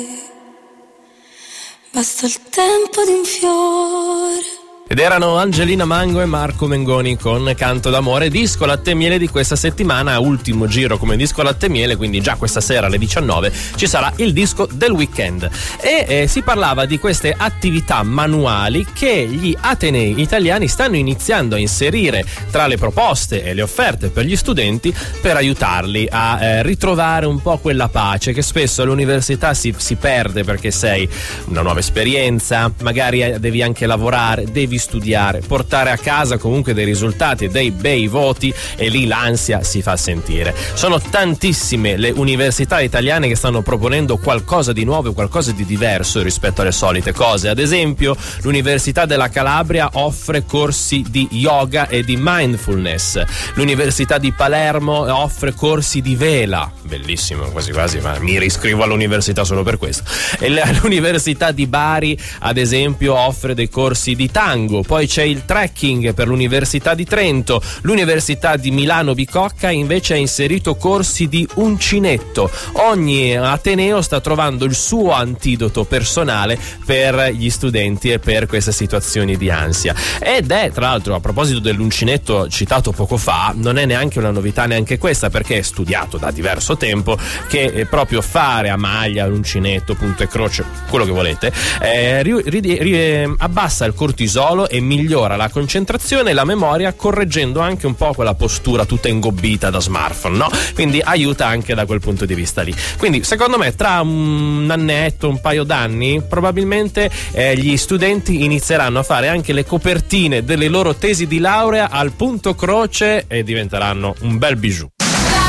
Basta il tempo di un fiore. Ed erano Angelina Mango e Marco Mengoni con Canto d'amore, disco latte e miele di questa settimana, ultimo giro come disco latte e miele, quindi già questa sera alle 19 ci sarà il disco del weekend. E si parlava di queste attività manuali che gli atenei italiani stanno iniziando a inserire tra le proposte e le offerte per gli studenti per aiutarli a ritrovare un po' quella pace che spesso all'università si perde, perché sei una nuova esperienza, magari devi anche lavorare, devi studiare, portare a casa comunque dei risultati e dei bei voti, e lì l'ansia si fa sentire. Sono tantissime le università italiane che stanno proponendo qualcosa di nuovo e qualcosa di diverso rispetto alle solite cose. Ad esempio, l'Università della Calabria offre corsi di yoga e di mindfulness. L'Università di Palermo offre corsi di vela. Bellissimo, quasi quasi, ma mi riscrivo all'università solo per questo. E l'Università di Bari, ad esempio, offre dei corsi di tango. Poi c'è il trekking per l'Università di Trento. L'Università di Milano Bicocca invece ha inserito corsi di uncinetto. Ogni ateneo sta trovando il suo antidoto personale per gli studenti e per queste situazioni di ansia. Ed è, tra l'altro, a proposito dell'uncinetto citato poco fa, non è neanche una novità neanche questa, perché è studiato da diverso tempo che proprio fare a maglia l'uncinetto, punto e croce, quello che volete, abbassa il cortisolo e migliora la concentrazione e la memoria, correggendo anche un po' quella postura tutta ingobbita da smartphone, no? Quindi aiuta anche da quel punto di vista lì. Quindi secondo me tra un annetto, un paio d'anni, probabilmente gli studenti inizieranno a fare anche le copertine delle loro tesi di laurea al punto croce e diventeranno un bel bijou.